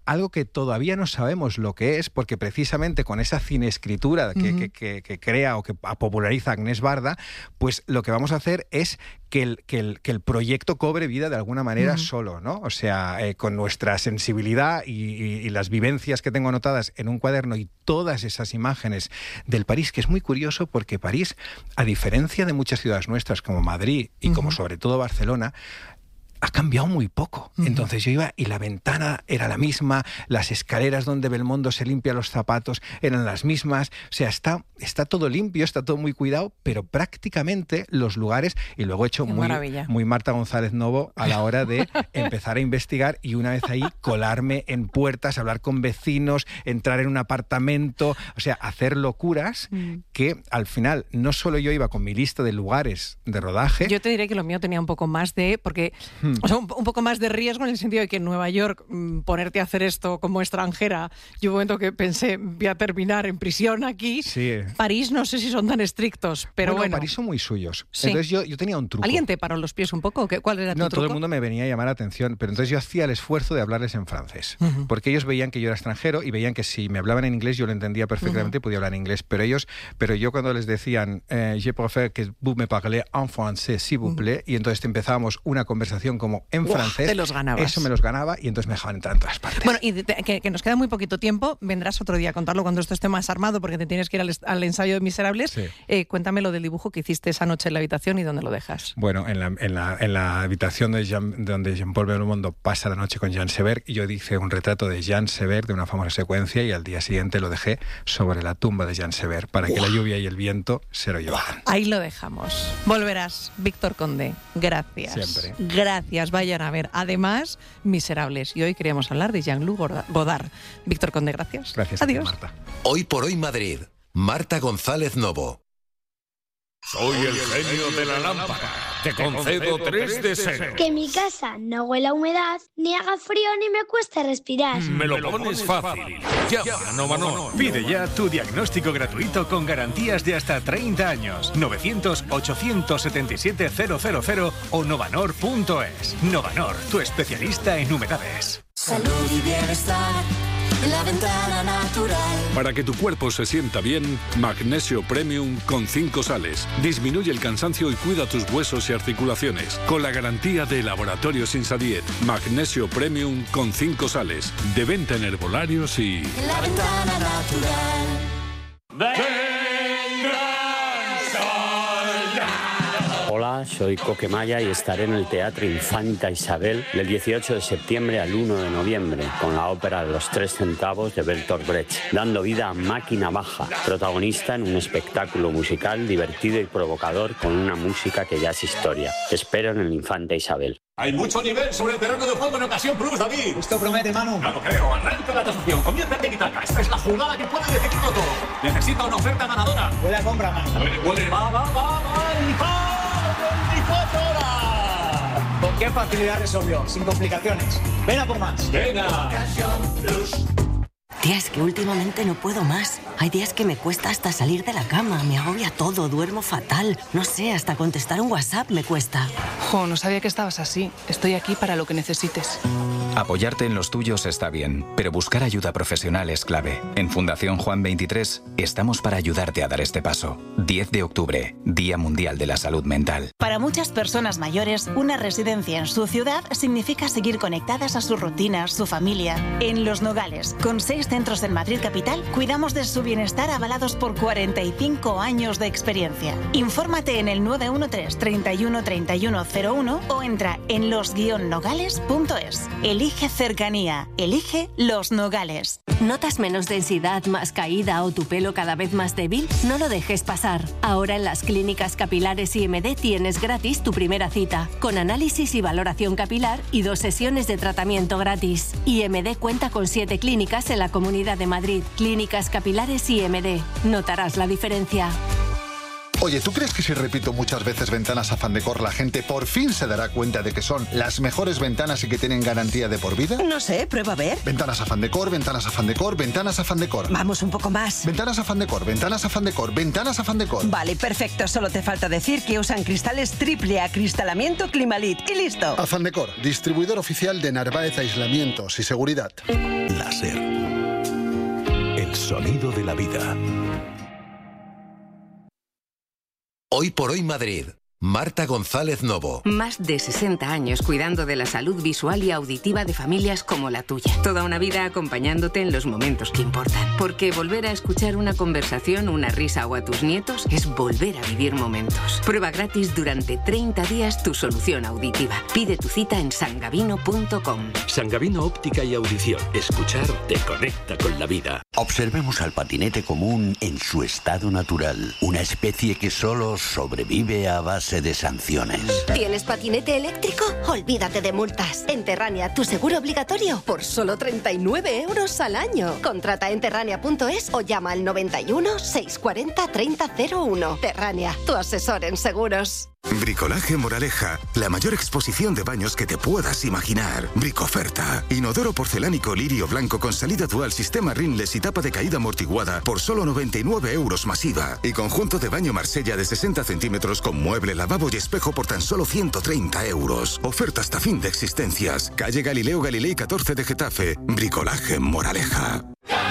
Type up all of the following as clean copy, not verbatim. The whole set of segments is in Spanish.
algo que todavía no sabemos lo que es, porque precisamente con esa cineescritura que crea o que populariza Agnès Varda, pues lo que vamos a hacer es que el proyecto cobre vida de alguna manera solo, ¿no? O sea, con nuestra sensibilidad y las vivencias que tengo anotadas en un cuaderno y todas esas imágenes del París, que es muy curioso porque París, a diferencia de muchas ciudades nuestras como Madrid y como sobre todo Barcelona, ha cambiado muy poco. Entonces yo iba y la ventana era la misma, las escaleras donde Belmondo se limpia los zapatos eran las mismas, o sea, está todo limpio, está todo muy cuidado, pero prácticamente los lugares, y luego he hecho muy Marta González Novo a la hora de empezar a investigar y una vez ahí colarme en puertas, hablar con vecinos, entrar en un apartamento, o sea, hacer locuras que al final no solo yo iba con mi lista de lugares de rodaje. Yo te diré que lo mío tenía un poco más de... porque o sea, un poco más de riesgo en el sentido de que en Nueva York ponerte a hacer esto como extranjera, yo un momento que pensé, voy a terminar en prisión aquí. Sí. París no sé si son tan estrictos, pero bueno. París son muy suyos. Sí. Entonces yo tenía un truco. ¿Alguien te paró los pies un poco? ¿Cuál era tu truco? No, todo el mundo me venía a llamar la atención, pero entonces yo hacía el esfuerzo de hablarles en francés, porque ellos veían que yo era extranjero y veían que si me hablaban en inglés yo lo entendía perfectamente y podía hablar en inglés, pero yo cuando les decían je préfère que vous me parlez en français, s'il vous plaît, y entonces empezábamos una conversación como en francés, te los ganabas. Eso me los ganaba y entonces me dejaban entrar en todas partes. Bueno, y que nos queda muy poquito tiempo, vendrás otro día a contarlo cuando esto esté más armado porque te tienes que ir al ensayo de Miserables. Sí. Cuéntame lo del dibujo que hiciste esa noche en la habitación y dónde lo dejas. Bueno, en la habitación donde Jean-Paul Belmondo pasa la noche con Jean Seberg, y yo hice un retrato de Jean Seberg de una famosa secuencia y al día siguiente lo dejé sobre la tumba de Jean Seberg para que la lluvia y el viento se lo llevaran. Ahí lo dejamos. Volverás, Víctor Conde. Gracias. Siempre. Gracias, vayan a ver. Además, Miserables. Y hoy queríamos hablar de Jean-Luc Godard. Víctor Conde, gracias. Gracias. Adiós. A ti, Marta. Hoy por hoy Madrid. Marta González Novo. Soy el genio de la lámpara. Te concedo 3 deseos. Que mi casa no huela a humedad, ni haga frío, ni me cueste respirar. Me lo pones fácil. Llama a Novanor. Pide ya tu diagnóstico gratuito con garantías de hasta 30 años. 900-877-000 o novanor.es. Novanor, tu especialista en humedades. Salud y bienestar en La Ventana Natural. Para que tu cuerpo se sienta bien, Magnesio Premium con 5 sales. Disminuye el cansancio y cuida tus huesos y articulaciones. Con la garantía de Laboratorios Insadiet. Magnesio Premium con 5 sales. De venta en herbolarios y... La Ventana Natural. Hola, soy Coquemaya y estaré en el Teatro Infanta Isabel del 18 de septiembre al 1 de noviembre con la ópera Los 3 centavos de Bertolt Brecht, dando vida a Máquina Baja, protagonista en un espectáculo musical divertido y provocador con una música que ya es historia. Te espero en el Infanta Isabel. Hay mucho nivel sobre el terreno de juego en Ocasión Plus, David. Esto promete, Manu. No lo creo. Arranca la tasación. Comienza el tiki-taka. Esta es la jugada que puede decidirlo todo. Necesita una oferta ganadora. Huele a compra, Manu. Huele. Va. ¿Con qué facilidad resolvió? Sin complicaciones. Ven a por más. Venga. Ocasión Plus. Tía, es que últimamente no puedo más. Hay días que me cuesta hasta salir de la cama, me agobia todo, duermo fatal. No sé, hasta contestar un WhatsApp me cuesta. Jo, no sabía que estabas así. Estoy aquí para lo que necesites. Apoyarte en los tuyos está bien, pero buscar ayuda profesional es clave. En Fundación Juan 23 estamos para ayudarte a dar este paso. 10 de octubre, Día Mundial de la Salud Mental. Para muchas personas mayores, una residencia en su ciudad significa seguir conectadas a sus rutinas, su familia. En Los Nogales, con 6 centros en Madrid capital, cuidamos de su bienestar avalados por 45 años de experiencia. Infórmate en el 913 31 31 01 o entra en los-nogales.es. Elige cercanía. Elige Los Nogales. ¿Notas menos densidad, más caída o tu pelo cada vez más débil? No lo dejes pasar. Ahora en las clínicas capilares IMD tienes gratis tu primera cita, con análisis y valoración capilar y 2 sesiones de tratamiento gratis. IMD cuenta con 7 clínicas en la Comunidad de Madrid. Clínicas capilares IMD. Notarás la diferencia. Oye, ¿tú crees que si repito muchas veces ventanas Afán Decor, la gente por fin se dará cuenta de que son las mejores ventanas y que tienen garantía de por vida? No sé, prueba a ver. Ventanas Afán Decor, ventanas Afán Decor, ventanas Afán Decor. Vamos un poco más. Ventanas Afán Decor, ventanas Afán Decor, ventanas Afán Decor. Vale, perfecto. Solo te falta decir que usan cristales triple acristalamiento Climalit. Y listo. Afán Decor, distribuidor oficial de Narváez Aislamientos y Seguridad. Láser. El sonido de la vida. Hoy por hoy Madrid. Marta González Novo. Más de 60 años cuidando de la salud visual y auditiva de familias como la tuya. Toda una vida acompañándote en los momentos que importan. Porque volver a escuchar una conversación, una risa o a tus nietos es volver a vivir momentos. Prueba gratis durante 30 días tu solución auditiva. Pide tu cita en sangavino.com. Sangavino Óptica y Audición. Escuchar te conecta con la vida. Observemos al patinete común en su estado natural. Una especie que solo sobrevive a base de sanciones. ¿Tienes patinete eléctrico? Olvídate de multas. En Terrania, tu seguro obligatorio por solo 39 € al año. Contrata en terrania.es o llama al 91 640 3001. Terrania, tu asesor en seguros. Bricolaje Moraleja, la mayor exposición de baños que te puedas imaginar. Bricoferta. Inodoro porcelánico lirio blanco con salida dual, sistema rinless y tapa de caída amortiguada por solo 99 € masiva. Y conjunto de baño Marsella de 60 centímetros con mueble, lavabo y espejo por tan solo 130 €. Oferta hasta fin de existencias. Calle Galileo Galilei 14 de Getafe. Bricolaje Moraleja.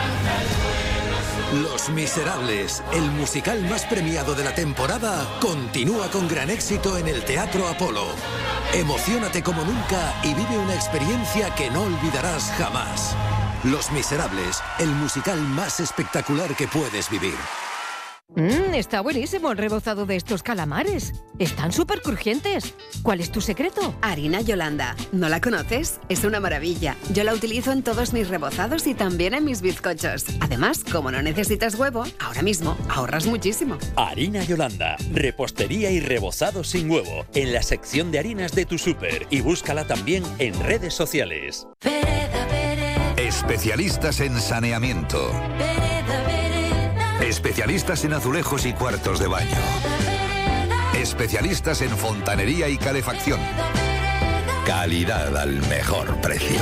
Los Miserables, el musical más premiado de la temporada, continúa con gran éxito en el Teatro Apolo. Emociónate como nunca y vive una experiencia que no olvidarás jamás. Los Miserables, el musical más espectacular que puedes vivir. Está buenísimo el rebozado de estos calamares. Están súper crujientes. ¿Cuál es tu secreto? Harina Yolanda. ¿No la conoces? Es una maravilla. Yo la utilizo en todos mis rebozados y también en mis bizcochos. Además, como no necesitas huevo, ahora mismo ahorras muchísimo. Harina Yolanda. Repostería y rebozado sin huevo. En la sección de harinas de tu súper. Y búscala también en redes sociales. Especialistas en saneamiento. Especialistas en azulejos y cuartos de baño. Especialistas en fontanería y calefacción. Calidad al mejor precio.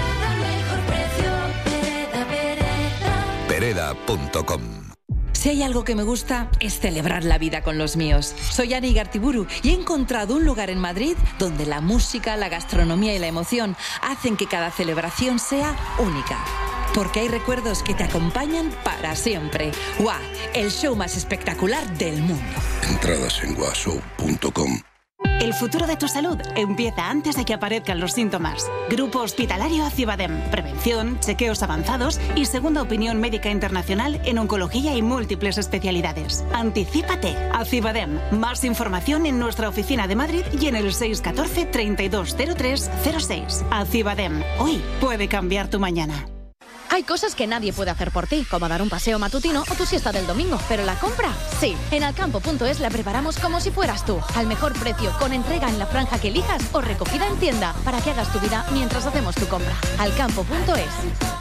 Pereda.com. Si hay algo que me gusta, es celebrar la vida con los míos. Soy Ani Gartiburu y he encontrado un lugar en Madrid donde la música, la gastronomía y la emoción hacen que cada celebración sea única. Porque hay recuerdos que te acompañan para siempre. ¡Guau! El show más espectacular del mundo. Entradas en guashow.com. El futuro de tu salud empieza antes de que aparezcan los síntomas. Grupo Hospitalario Acibadem. Prevención, chequeos avanzados y segunda opinión médica internacional en oncología y múltiples especialidades. Anticípate. Acibadem. Más información en nuestra oficina de Madrid y en el 614 320306. Acibadem. Hoy puede cambiar tu mañana. Hay cosas que nadie puede hacer por ti, como dar un paseo matutino o tu siesta del domingo. Pero la compra, sí. En alcampo.es la preparamos como si fueras tú. Al mejor precio, con entrega en la franja que elijas o recogida en tienda, para que hagas tu vida mientras hacemos tu compra. Alcampo.es.